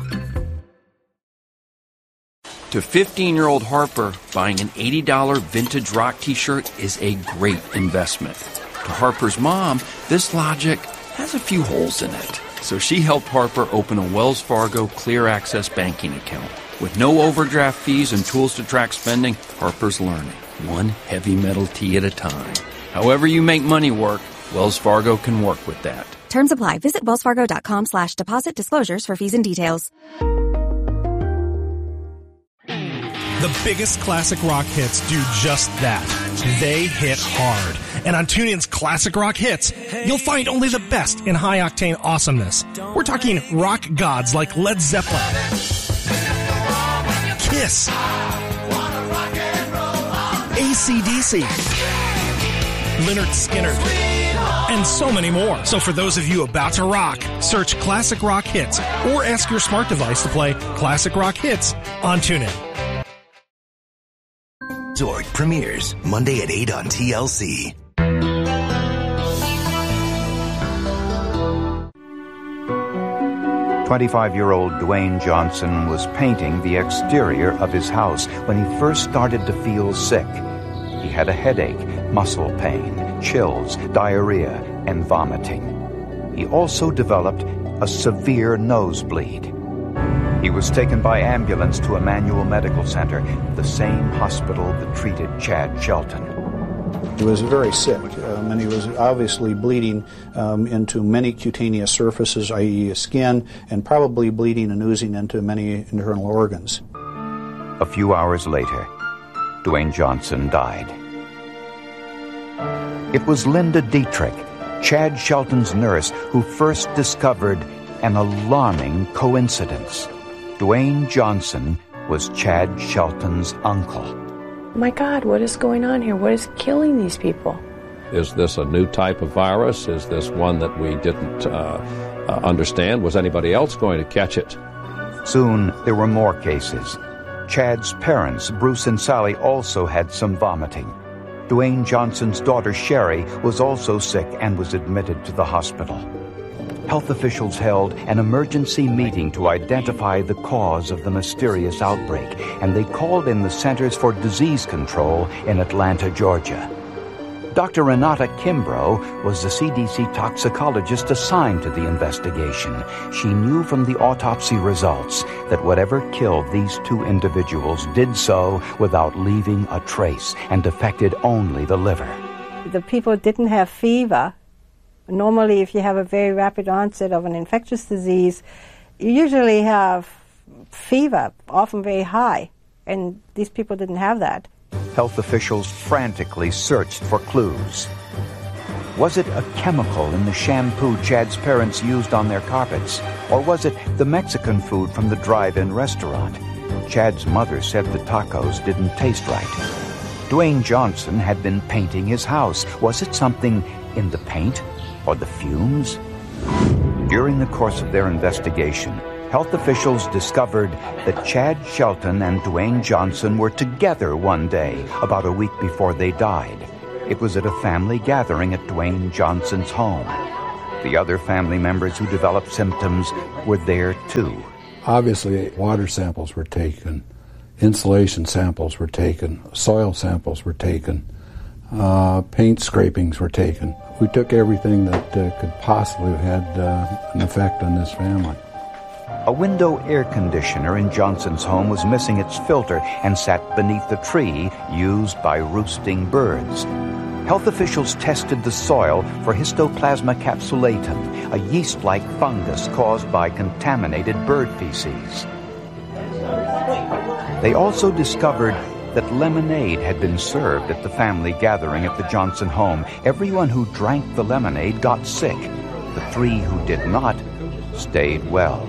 To 15-year-old Harper, buying an $80 vintage rock t-shirt is a great investment. To Harper's mom, this logic has a few holes in it. So she helped Harper open a Wells Fargo Clear Access banking account. With no overdraft fees and tools to track spending, Harper's learning, one heavy metal tee at a time. However you make money work, Wells Fargo can work with that. Terms apply. Visit wellsfargo.com/deposit disclosures for fees and details. The biggest classic rock hits do just that. They hit hard. And on TuneIn's Classic Rock Hits, you'll find only the best in high-octane awesomeness. We're talking rock gods like Led Zeppelin, Kiss, AC/DC, Lynyrd Skynyrd, and so many more. So for those of you about to rock, search Classic Rock Hits or ask your smart device to play Classic Rock Hits on TuneIn. Zork premieres Monday at 8 on TLC. "25-year-old Dwayne Johnson was painting the exterior of his house when he first started to feel sick. He had a headache, muscle pain, chills, diarrhea, and vomiting. He also developed a severe nosebleed. He was taken by ambulance to Emmanuel Medical Center, the same hospital that treated Chad Shelton. He was very sick, and he was obviously bleeding into many cutaneous surfaces, i.e. skin, and probably bleeding and oozing into many internal organs. A few hours later, Dwayne Johnson died. It was Linda Dietrich, Chad Shelton's nurse, who first discovered an alarming coincidence. Dwayne Johnson was Chad Shelton's uncle. My God, what is going on here? What is killing these people? Is this a new type of virus? Is this one that we didn't understand? Was anybody else going to catch it? Soon, there were more cases. Chad's parents, Bruce and Sally, also had some vomiting. Dwayne Johnson's daughter, Sherry, was also sick and was admitted to the hospital. Health officials held an emergency meeting to identify the cause of the mysterious outbreak, and they called in the Centers for Disease Control in Atlanta, Georgia. Dr. Renata Kimbrough was the CDC toxicologist assigned to the investigation. She knew from the autopsy results that whatever killed these two individuals did so without leaving a trace and affected only the liver. The people didn't have fever. Normally, if you have a very rapid onset of an infectious disease, you usually have fever, often very high, and these people didn't have that. Health officials frantically searched for clues. Was it a chemical in the shampoo Chad's parents used on their carpets? Or was it the Mexican food from the drive-in restaurant? Chad's mother said the tacos didn't taste right. Dwayne Johnson had been painting his house. Was it something in the paint or the fumes? During the course of their investigation, health officials discovered that Chad Shelton and Dwayne Johnson were together one day, about a week before they died. It was at a family gathering at Dwayne Johnson's home. The other family members who developed symptoms were there too. Obviously, water samples were taken, insulation samples were taken, soil samples were taken, paint scrapings were taken. We took everything that could possibly have had an effect on this family. A window air conditioner in Johnson's home was missing its filter and sat beneath the tree used by roosting birds. Health officials tested the soil for Histoplasma capsulatum, a yeast-like fungus caused by contaminated bird feces. They also discovered that lemonade had been served at the family gathering at the Johnson home. Everyone who drank the lemonade got sick. The 3 who did not stayed well.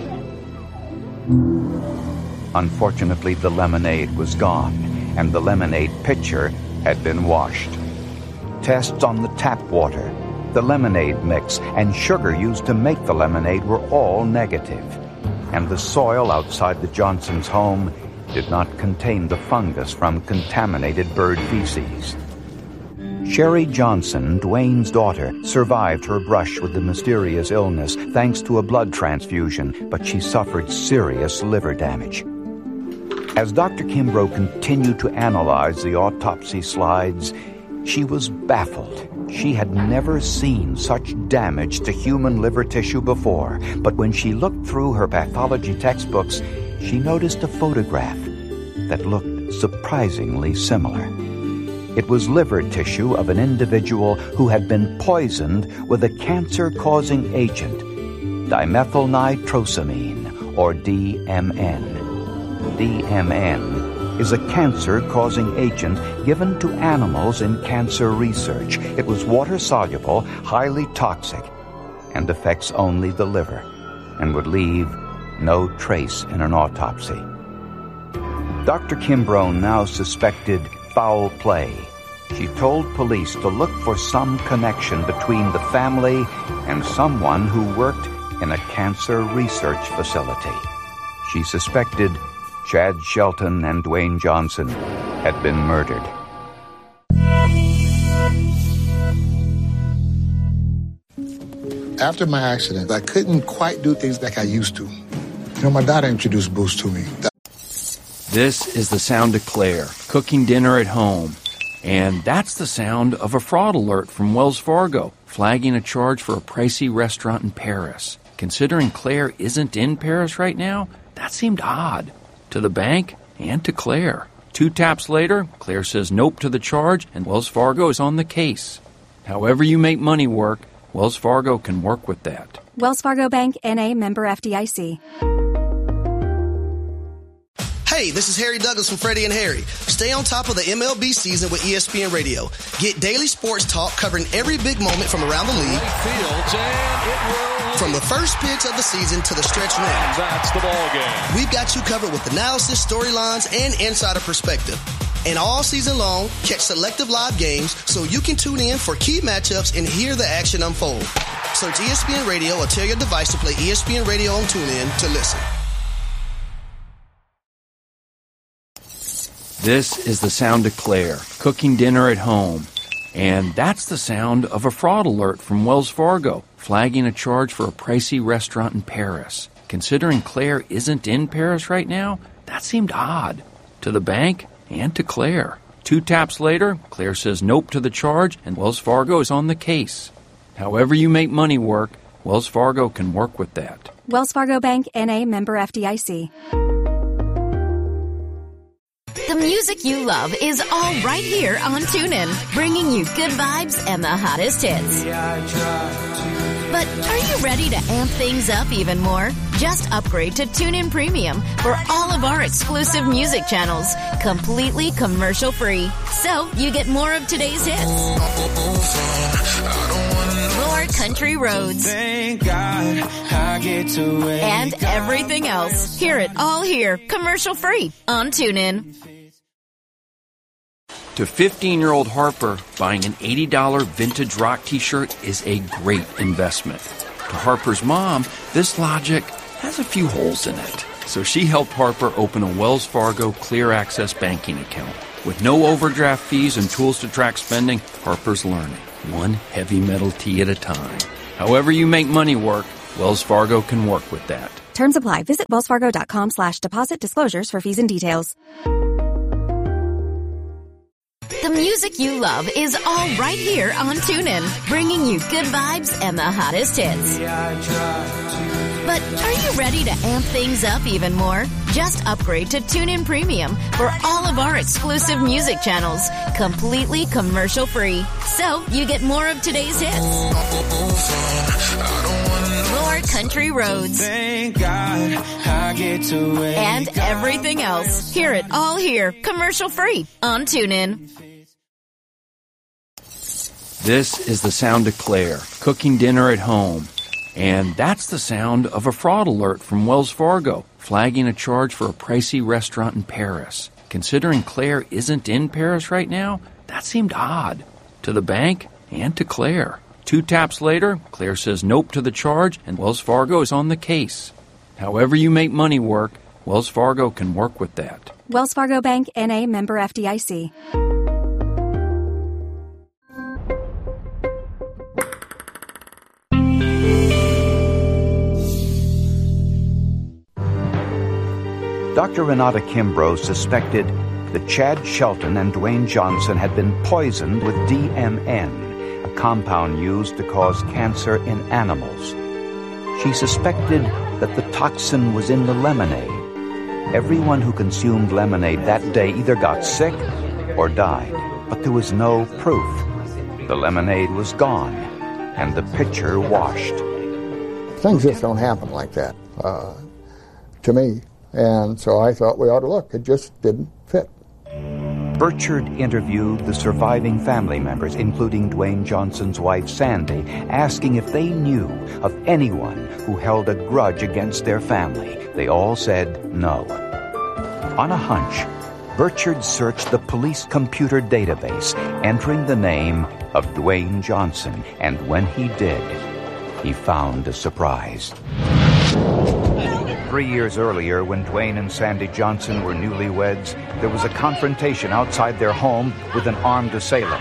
Unfortunately, the lemonade was gone, and the lemonade pitcher had been washed. Tests on the tap water, the lemonade mix, and sugar used to make the lemonade were all negative. And the soil outside the Johnsons' home did not contain the fungus from contaminated bird feces. Sherry Johnson, Dwayne's daughter, survived her brush with the mysterious illness thanks to a blood transfusion, but she suffered serious liver damage. As Dr. Kimbrough continued to analyze the autopsy slides, she was baffled. She had never seen such damage to human liver tissue before, but when she looked through her pathology textbooks, she noticed a photograph that looked surprisingly similar. It was liver tissue of an individual who had been poisoned with a cancer-causing agent, dimethylnitrosamine, or DMN. DMN is a cancer-causing agent given to animals in cancer research. It was water-soluble, highly toxic, and affects only the liver, and would leave no trace in an autopsy. Dr. Kimbrough now suspected foul play. She told police to look for some connection between the family and someone who worked in a cancer research facility. She suspected Chad Shelton and Dwayne Johnson had been murdered. After my accident, I couldn't quite do things like I used to. You know, my daughter introduced Boost to me. This is the sound of Claire, cooking dinner at home. And that's the sound of a fraud alert from Wells Fargo, flagging a charge for a pricey restaurant in Paris. Considering Claire isn't in Paris right now, that seemed odd. To the bank and to Claire. 2 taps later, Claire says nope to the charge, and Wells Fargo is on the case. However you make money work, Wells Fargo can work with that. Wells Fargo Bank, N.A., member FDIC. Hey, this is Harry Douglas from Freddie and Harry. Stay on top of the MLB season with ESPN Radio. Get daily sports talk covering every big moment from around the league. From the first pitch of the season to the stretch run. That's the ball game. We've got you covered with analysis, storylines, and insider perspective. And all season long, catch selective live games so you can tune in for key matchups and hear the action unfold. Search ESPN Radio or tell your device to play ESPN Radio on TuneIn to listen. This is the sound of Claire, cooking dinner at home. And that's the sound of a fraud alert from Wells Fargo, flagging a charge for a pricey restaurant in Paris. Considering Claire isn't in Paris right now, that seemed odd. To the bank and to Claire. 2 taps later, Claire says nope to the charge, and Wells Fargo is on the case. However you make money work, Wells Fargo can work with that. Wells Fargo Bank, N.A., member FDIC. The music you love is all right here on TuneIn, bringing you good vibes and the hottest hits. But are you ready to amp things up even more? Just upgrade to TuneIn Premium for all of our exclusive music channels, completely commercial-free. So you get more of today's hits, more country roads, and everything else. Hear it all here, commercial-free on TuneIn. To 15-year-old Harper, buying an $80 vintage rock t-shirt is a great investment. To Harper's mom, this logic has a few holes in it. So she helped Harper open a Wells Fargo Clear Access banking account. With no overdraft fees and tools to track spending, Harper's learning, one heavy metal tea at a time. However you make money work, Wells Fargo can work with that. Terms apply. Visit wellsfargo.com/deposit disclosures for fees and details. The music you love is all right here on TuneIn, bringing you good vibes and the hottest hits. But are you ready to amp things up even more? Just upgrade to TuneIn Premium for all of our exclusive music channels, completely commercial-free. So you get more of today's hits, more country roads, thank God I get to and everything else. Hear it all here, commercial-free on TuneIn. This is the sound of Claire, cooking dinner at home. And that's the sound of a fraud alert from Wells Fargo, flagging a charge for a pricey restaurant in Paris. Considering Claire isn't in Paris right now, that seemed odd to the bank and to Claire. 2 taps later, Claire says nope to the charge, and Wells Fargo is on the case. However you make money work, Wells Fargo can work with that. Wells Fargo Bank, N.A., member FDIC. Dr. Renata Kimbrough suspected that Chad Shelton and Dwayne Johnson had been poisoned with DMN, a compound used to cause cancer in animals. She suspected that the toxin was in the lemonade. Everyone who consumed lemonade that day either got sick or died, but there was no proof. The lemonade was gone, and the pitcher washed. Things just don't happen like that, to me. And so I thought we ought to look. It just didn't fit. Burchard interviewed the surviving family members, including Dwayne Johnson's wife, Sandy, asking if they knew of anyone who held a grudge against their family. They all said no. On a hunch, Burchard searched the police computer database, entering the name of Dwayne Johnson, and when he did, he found a surprise. 3 years earlier, when Dwayne and Sandy Johnson were newlyweds, there was a confrontation outside their home with an armed assailant.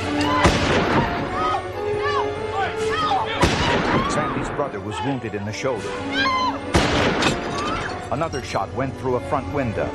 Sandy's brother was wounded in the shoulder. Another shot went through a front window.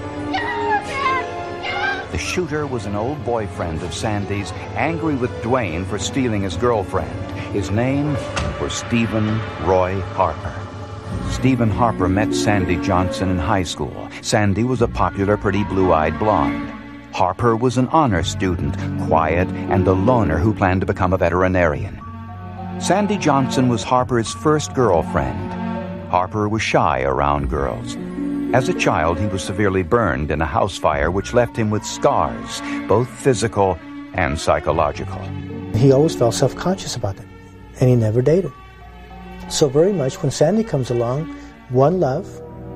The shooter was an old boyfriend of Sandy's, angry with Dwayne for stealing his girlfriend. His name was Stephen Roy Harper. Stephen Harper met Sandy Johnson in high school. Sandy was a popular, pretty blue-eyed blonde. Harper was an honor student, quiet, and a loner who planned to become a veterinarian. Sandy Johnson was Harper's first girlfriend. Harper was shy around girls. As a child, he was severely burned in a house fire which left him with scars, both physical and psychological. He always felt self-conscious about it, and he never dated. So very much when Sandy comes along, one love,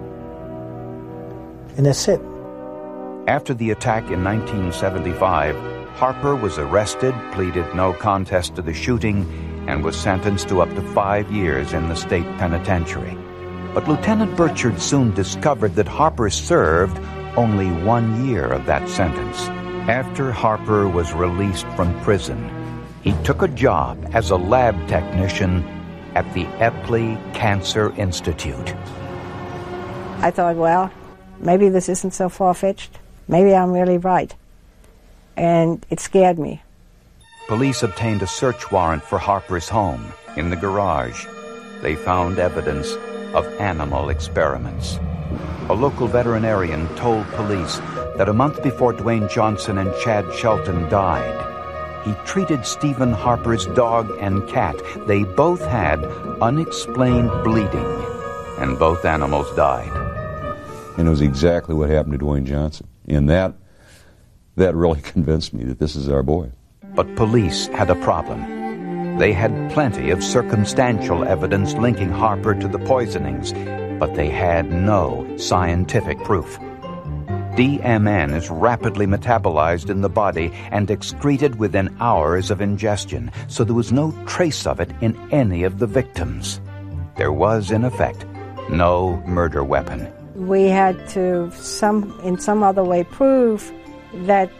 and that's it. After the attack in 1975, Harper was arrested, pleaded no contest to the shooting, and was sentenced to up to 5 years in the state penitentiary. But Lieutenant Burchard soon discovered that Harper served only 1 year of that sentence. After Harper was released from prison, he took a job as a lab technician at the Epley Cancer Institute. I thought, well, maybe this isn't so far-fetched. Maybe I'm really right. And it scared me. Police obtained a search warrant for Harper's home. In the garage, they found evidence of animal experiments. A local veterinarian told police that a month before Dwayne Johnson and Chad Shelton died, he treated Stephen Harper's dog and cat. They both had unexplained bleeding, and both animals died. And it was exactly what happened to Dwayne Johnson. And that really convinced me that this is our boy. But police had a problem. They had plenty of circumstantial evidence linking Harper to the poisonings, but they had no scientific proof. DMN is rapidly metabolized in the body and excreted within hours of ingestion, so there was no trace of it in any of the victims. There was, in effect, no murder weapon. We had to, in some other way, prove that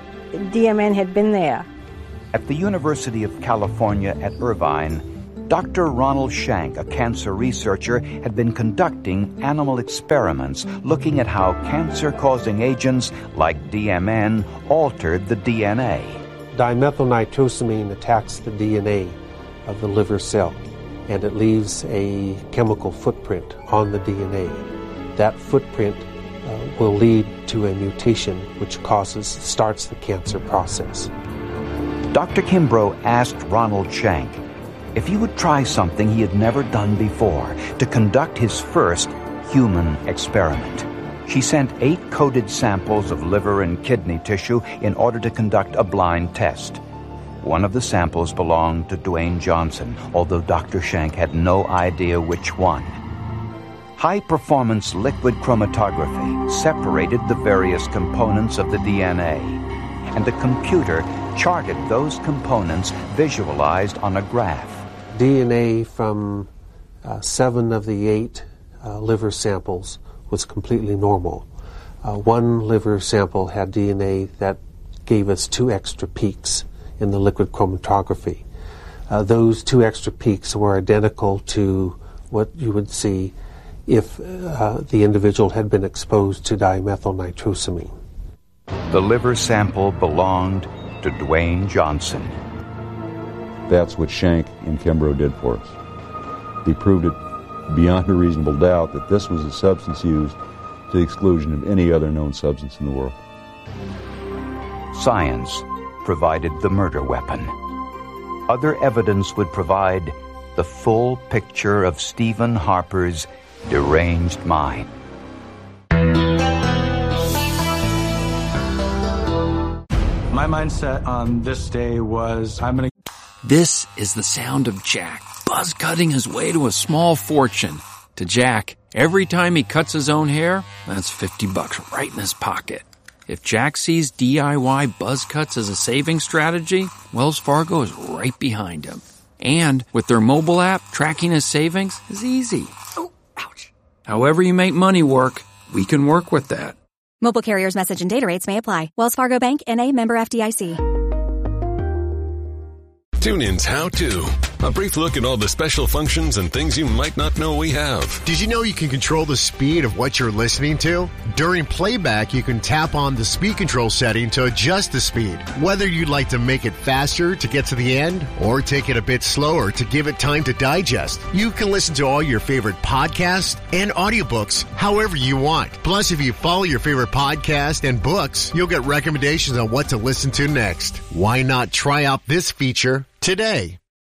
DMN had been there. At the University of California at Irvine, Dr. Ronald Shank, a cancer researcher, had been conducting animal experiments looking at how cancer-causing agents like DMN altered the DNA. Dimethylnitrosamine attacks the DNA of the liver cell, and it leaves a chemical footprint on the DNA. That footprint will lead to a mutation which starts the cancer process. Dr. Kimbrough asked Ronald Shank if he would try something he had never done before, to conduct his first human experiment. She sent 8 coded samples of liver and kidney tissue in order to conduct a blind test. One of the samples belonged to Dwayne Johnson, although Dr. Shank had no idea which one. High-performance liquid chromatography separated the various components of the DNA, and the computer charted those components visualized on a graph. DNA from 7 of the 8 liver samples was completely normal. One liver sample had DNA that gave us 2 extra peaks in the liquid chromatography. Those 2 extra peaks were identical to what you would see if the individual had been exposed to dimethylnitrosamine. The liver sample belonged to Dwayne Johnson. That's what Shank and Kimbrough did for us. They proved it beyond a reasonable doubt that this was a substance used to the exclusion of any other known substance in the world. Science provided the murder weapon. Other evidence would provide the full picture of Stephen Harper's deranged mind. My mindset on this day was, This is the sound of Jack, buzz cutting his way to a small fortune. To Jack, every time he cuts his own hair, that's $50 right in his pocket. If Jack sees DIY buzz cuts as a saving strategy, Wells Fargo is right behind him. And with their mobile app, tracking his savings is easy. Oh, ouch. However you make money work, we can work with that. Mobile carriers' message and data rates may apply. Wells Fargo Bank, N.A., member FDIC. TuneIn's How To. A brief look at all the special functions and things you might not know we have. Did you know you can control the speed of what you're listening to? During playback, you can tap on the speed control setting to adjust the speed. Whether you'd like to make it faster to get to the end or take it a bit slower to give it time to digest, you can listen to all your favorite podcasts and audiobooks however you want. Plus, if you follow your favorite podcast and books, you'll get recommendations on what to listen to next. Why not try out this feature today?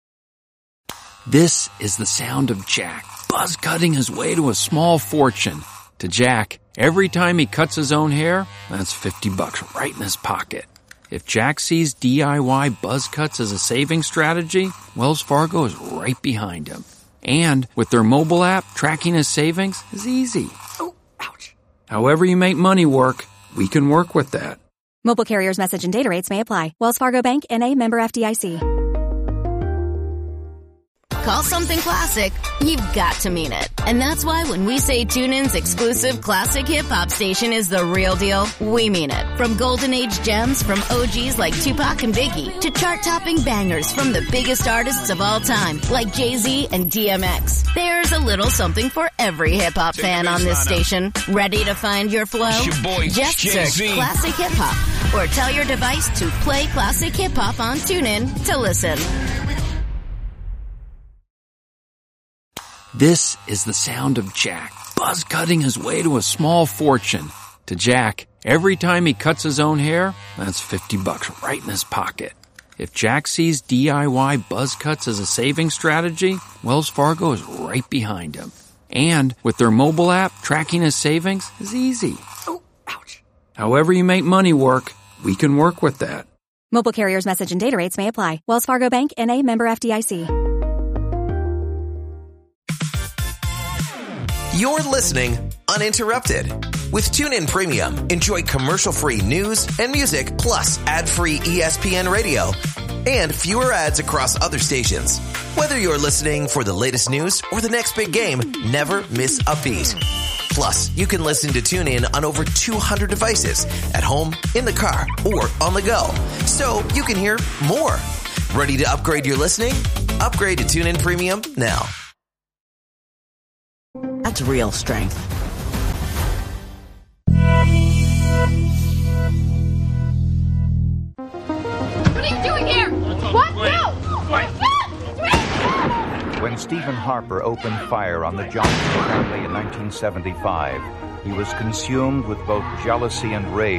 This is the sound of Jack, buzz cutting his way to a small fortune. To Jack, every time he cuts his own hair, that's $50 right in his pocket. If Jack sees DIY buzz cuts as a saving strategy, Wells Fargo is right behind him. And with their mobile app, tracking his savings is easy. Oh, ouch. However you make money work, we can work with that. Mobile carriers' message and data rates may apply. Wells Fargo Bank, N.A., member FDIC. Call something classic, you've got to mean it. And that's why when we say TuneIn's exclusive classic hip-hop station is the real deal, we mean it. From golden age gems from OGs like Tupac and Biggie to chart-topping bangers from the biggest artists of all time like Jay-Z and DMX. There's a little something for every hip-hop fan on this station. Ready to find your flow? Just search Classic Hip-Hop or tell your device to play Classic Hip-Hop on TuneIn to listen. This is the sound of Jack, buzz cutting his way to a small fortune. To Jack, every time he cuts his own hair, that's $50 right in his pocket. If Jack sees DIY buzz cuts as a saving strategy, Wells Fargo is right behind him. And with their mobile app, tracking his savings is easy. Oh, ouch. However you make money work, we can work with that. Mobile carriers' message and data rates may apply. Wells Fargo Bank, N.A., member FDIC. You're listening uninterrupted. With TuneIn Premium, enjoy commercial-free news and music, plus ad-free ESPN radio and fewer ads across other stations. Whether you're listening for the latest news or the next big game, never miss a beat. Plus, you can listen to TuneIn on over 200 devices at home, in the car, or on the go. So you can hear more. Ready to upgrade your listening? Upgrade to TuneIn Premium now. That's real strength. What are you doing here? What? No! When Stephen Harper opened fire on the Johnson family in 1975, he was consumed with both jealousy and rage.